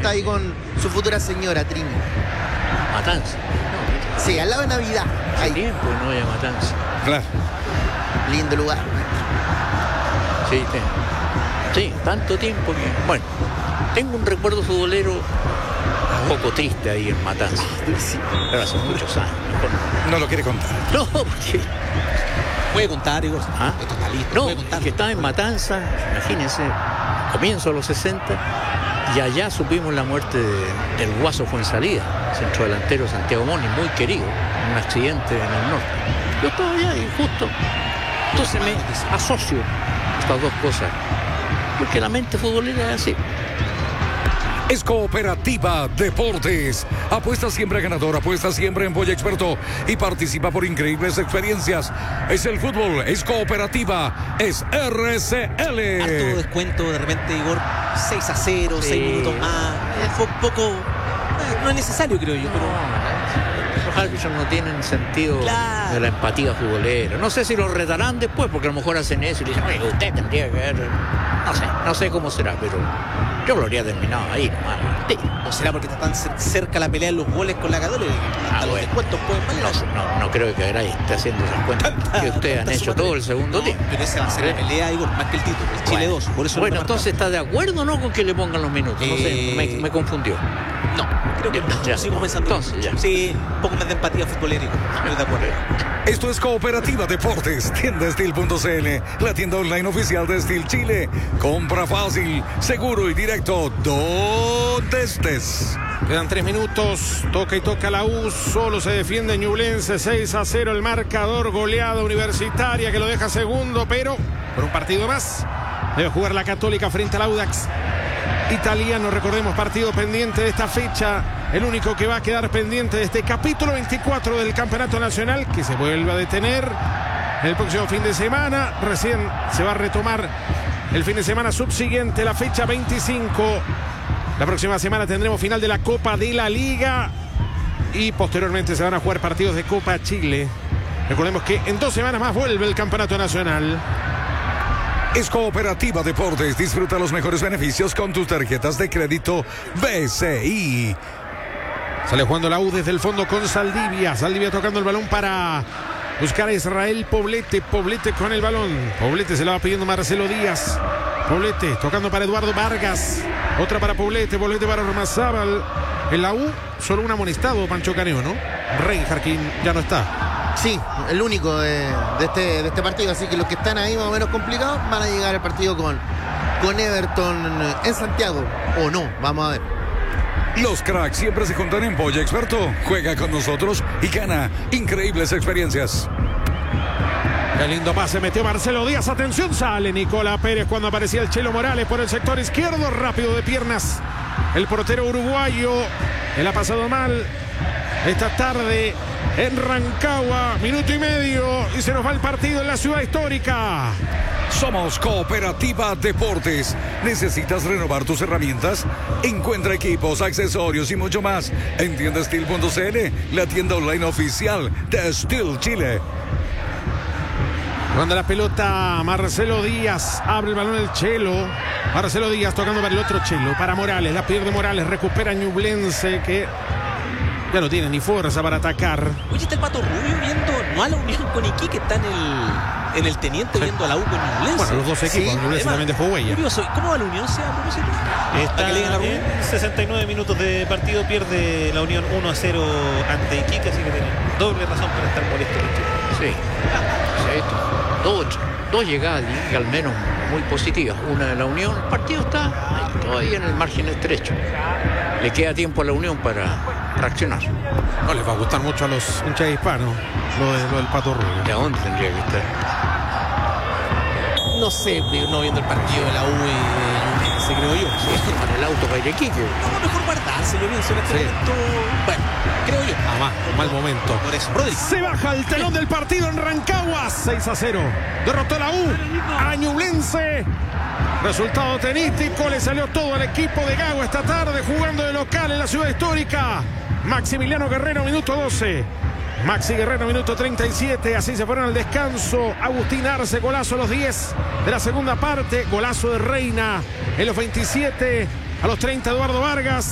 está ahí con su futura señora, Trini. Matanza. Sí, al lado de Navidad. Hace Ahí. tiempo no hay Matanza. Claro. Lindo lugar. Sí, sí, tanto tiempo que... Bueno, tengo un recuerdo futbolero un poco triste ahí en Matanza. Sí. Pero hace muchos años. Mejor No lo quiere contar. no, porque... Puede contar, Igor. ¿Ah? Esto está listo. No, Puede contar. que estaba en Matanza, imagínense, comienzo de los 60, y allá supimos la muerte del Guaso Fuenzalida, centrodelantero Santiago Moni, muy querido, en un accidente en el norte. Yo estaba allá y justo, entonces me asocio estas dos cosas, porque la mente futbolera es así. Es Cooperativa Deportes. Apuesta siempre ganador, apuesta siempre en Boya Experto y participa por increíbles experiencias. Es el fútbol, es Cooperativa, es RCL. Harto descuento de repente, Igor. 6-0, 6 minutos más. Fue un poco... no es necesario, creo yo, pero... Los árbitros no tienen sentido Claro. de la empatía futbolera. No sé si lo retarán después, porque a lo mejor hacen eso y le dicen, oye, usted tendría que ver... No sé cómo será, pero yo lo habría terminado ahí nomás. Sí. ¿O será porque está tan cerca la pelea de los goles con la Católica? Hasta los Bueno. descuentos pueden valer. No creo que Garay esté haciendo esas cuentas que ustedes han hecho todo el segundo tiempo. Pero esa va a ser la pelea, Igor, más que el título. El Chile 2, por eso Bueno, no entonces, ¿está de acuerdo o no con que le pongan los minutos? No sé, me confundió. No, creo que no. Ya. Sigo pensando. Entonces, ya. Sí, un poco más de empatía futbolera, Igor. Estoy de acuerdo. Esto es Cooperativa Deportes, tienda Steel.cl, la tienda online oficial de Steel Chile. Compra fácil, seguro y directo, donde estés. Quedan 3 minutos, toca y toca la U, solo se defiende Ñublense, 6-0 el marcador, goleada Universitaria que lo deja segundo, pero por un partido más debe jugar la Católica frente al Audax italiano. Recordemos, partido pendiente de esta fecha, el único que va a quedar pendiente de este capítulo 24 del Campeonato Nacional, que se vuelve a detener el próximo fin de semana. Recién se va a retomar el fin de semana subsiguiente, la fecha 25. La próxima semana tendremos final de la Copa de la Liga y posteriormente se van a jugar partidos de Copa Chile. Recordemos que en 2 semanas más vuelve el Campeonato Nacional. Es Cooperativa Deportes, disfruta los mejores beneficios con tus tarjetas de crédito BCI. Sale jugando la U desde el fondo con Saldivia. Saldivia tocando el balón para buscar a Israel Poblete. Poblete con el balón. Poblete se la va pidiendo Marcelo Díaz. Poblete tocando para Eduardo Vargas. Otra para Poblete. Poblete para Ormazábal. En la U solo un amonestado, Pancho Caneo, ¿no? Reinhardt, quien ya no está. Sí, el único de este partido. Así que los que están ahí más o menos complicados van a llegar al partido con Everton en Santiago. O no, vamos a ver. Los cracks siempre se juntan en Boya Experto. Juega con nosotros y gana increíbles experiencias. Qué lindo pase metió Marcelo Díaz. Atención, sale Nicola Pérez cuando aparecía el Chelo Morales por el sector izquierdo. Rápido de piernas el portero uruguayo. Él ha pasado mal esta tarde en Rancagua. Minuto y medio y se nos va el partido en la ciudad histórica. Somos Cooperativa Deportes. ¿Necesitas renovar tus herramientas? Encuentra equipos, accesorios y mucho más en tiendasteel.cl, la tienda online oficial de Steel Chile. Manda la pelota Marcelo Díaz, abre el balón el Chelo. Marcelo Díaz tocando para el otro Chelo, para Morales, la pierde Morales, recupera Ñublense que ya no tiene ni fuerza para atacar. Oye, está el Pato Rubio viendo, no a la Unión con Iquique, está en el Teniente viendo a la U con Ñublense. Bueno, los dos equipos, Sí, Ñublense además, también dejó huella. Curioso, ¿cómo va la Unión? ¿Se a propósito? Está ¿Para que le digan la Rubio? en 69 minutos de partido, pierde la Unión 1-0 ante Iquique, así que tiene doble razón para estar molesto el equipo. Sí. Dos llegadas, y al menos muy positivas. Una de la Unión, el partido está ahí, todavía en el margen estrecho. Le queda tiempo a la Unión para reaccionar. No les va a gustar mucho a los hinchas hispanos lo del Pato Rubio. ¿De dónde tendría que estar? No sé, no viendo el partido de la U y Ñublense, creo yo. Para el auto para ir a Iquique. No, mejor guardarse, yo pienso en este momento. Bueno, creo yo. Además, mal momento. Por eso, Rodri. Se baja el telón del partido en Rancagua. 6-0. Derrotó la U a Ñublense. Resultado tenístico. Le salió todo al equipo de Gago esta tarde jugando de local en la ciudad histórica. Maximiliano Guerrero, minuto 12. Maxi Guerrero, minuto 37. Así se fueron al descanso. Agustín Arce, golazo a los 10 de la segunda parte. Golazo de Reina en los 27. A los 30, Eduardo Vargas.